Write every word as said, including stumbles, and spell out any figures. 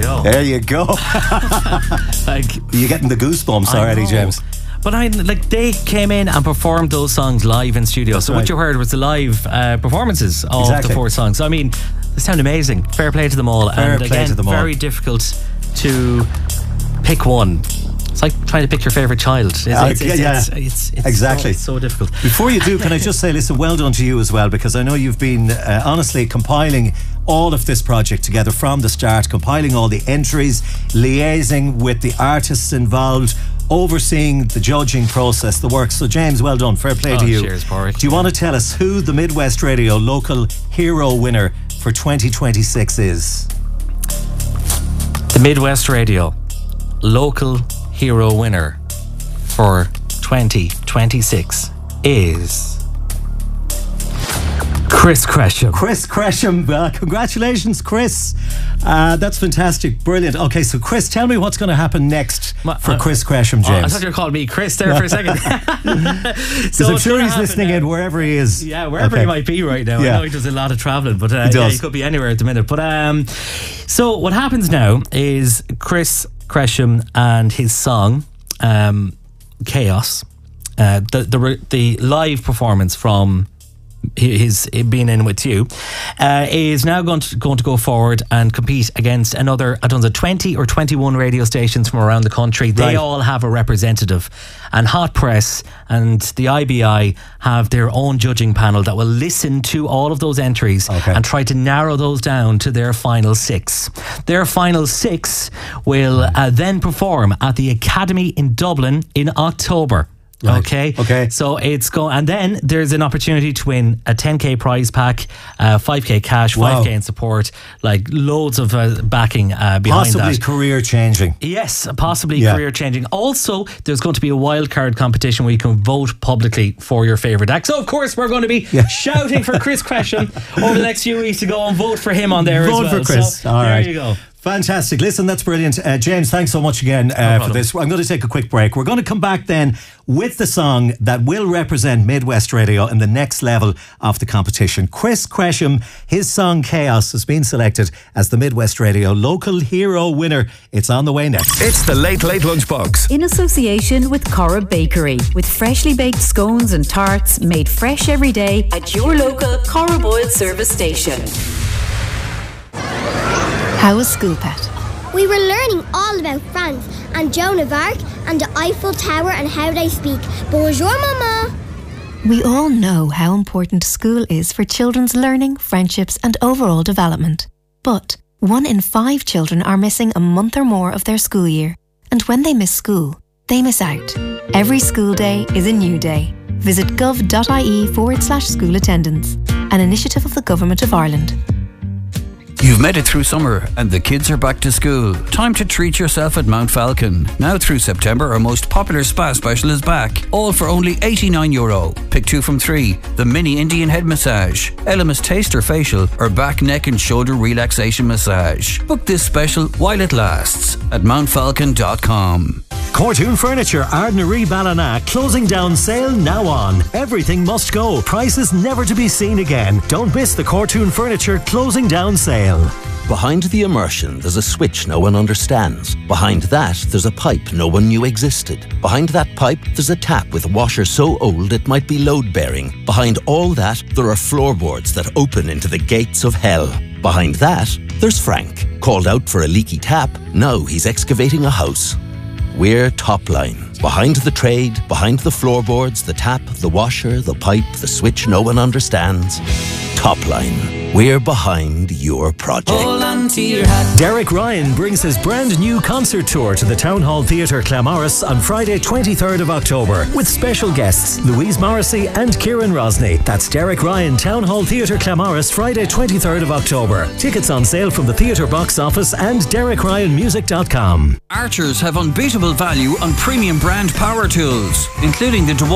go. There you go. Like, you're getting the goosebumps I already, know. James. But I like they came in and performed those songs live in studio. That's so right. what you heard was the live uh, performances of Exactly. the four songs. So, I mean, they sound amazing. Fair play to them all. Fair and play again, to them all. very difficult to pick one. It's like trying to pick your favourite child. It's, Uh, it's, it's, yeah. it's, it's, it's Exactly. so, so difficult. Before you do, can I just say, listen, well done to you as well, because I know you've been uh, honestly compiling all of this project together from the start, compiling all the entries, liaising with the artists involved, overseeing the judging process, the work. So James, well done, fair play Oh, to you. cheers, Porrick. Do you want to tell us who the Midwest Radio Local Hero winner for twenty twenty-six is? The Midwest Radio Local Hero winner for twenty twenty-six is Chris Cresham. Chris Cresham. Uh, congratulations, Chris. Uh, that's fantastic. Brilliant. Okay, so Chris, tell me what's going to happen next Ma- for uh, Chris Cresham, Oh, I James. thought you were calling me Chris there for a second. Because So I'm what's sure gonna he's happen listening now- in wherever he is. Yeah, wherever Okay. he might be right now. Yeah. I know he does a lot of travelling, but uh, He does. yeah, he could be anywhere at the minute. But um, so what happens now is Chris Cresham and his song um, Chaos, uh, the the re- the live performance from his being in with you uh, is now going to going to go forward and compete against another I don't know twenty or twenty-one radio stations from around the country. They Right. all have a representative, and Hot Press and the I B I have their own judging panel that will listen to all of those entries Okay. and try to narrow those down to their final six. Their final six will uh, then perform at the Academy in Dublin in October. Right. Okay. Okay. So it's going, and then there's an opportunity to win a ten K prize pack, uh, five K cash, Wow. five K in support, like loads of uh, backing uh, behind Possibly that. career changing. Yes, possibly Yeah. career changing. Also, there's going to be a wild card competition where you can vote publicly for your favourite act. So, of course, we're going to be Yeah. shouting for Chris Cresham over the next few weeks to go and vote for him on there as Vote well. for Chris. So, All there right. you go. Fantastic. Listen, that's brilliant. Uh, James, thanks so much again uh, for problem. this. I'm going to take a quick break. We're going to come back then with the song that will represent Midwest Radio in the next level of the competition. Chris Cresham, his song Chaos has been selected as the Midwest Radio Local Hero winner. It's on the way next. It's the Late Late Lunchbox. In association with Cora Bakery, with freshly baked scones and tarts made fresh every day at your local Cora Boyle service station. How was school, Pet? We were learning all about France and Joan of Arc and the Eiffel Tower and how they speak. Bonjour, Mama. We all know how important school is for children's learning, friendships, and overall development. But one in five children are missing a month or more of their school year. And when they miss school, they miss out. Every school day is a new day. Visit gov.ie forward slash school attendance, an initiative of the Government of Ireland. You've made it through summer and the kids are back to school. Time to treat yourself at Mount Falcon. Now through September, our most popular spa special is back. All for only eighty-nine euro. Pick two from three. The mini Indian head massage, Elemis taster facial, or back, neck and shoulder relaxation massage. Book this special while it lasts at mount falcon dot com. Cortoon Furniture, Ardnaree Ballina, closing down sale now on. Everything must go. Prices never to be seen again. Don't miss the Cortoon Furniture closing down sale. Behind the immersion, there's a switch no one understands. Behind that, there's a pipe no one knew existed. Behind that pipe, there's a tap with a washer so old it might be load-bearing. Behind all that, there are floorboards that open into the gates of hell. Behind that, there's Frank. Called out for a leaky tap, now he's excavating a house. We're Topline. Behind the trade, behind the floorboards, the tap, the washer, the pipe, the switch no one understands. Topline. We're behind your project. Hold on to your hat. Derek Ryan brings his brand new concert tour to the Town Hall Theatre Claremorris on Friday twenty-third of October with special guests Louise Morrissey and Kieran Rosny. That's Derek Ryan, Town Hall Theatre Claremorris, Friday twenty-third of October. Tickets on sale from the theatre box office and derek ryan music dot com. Archers have unbeatable value on premium brand power tools, including the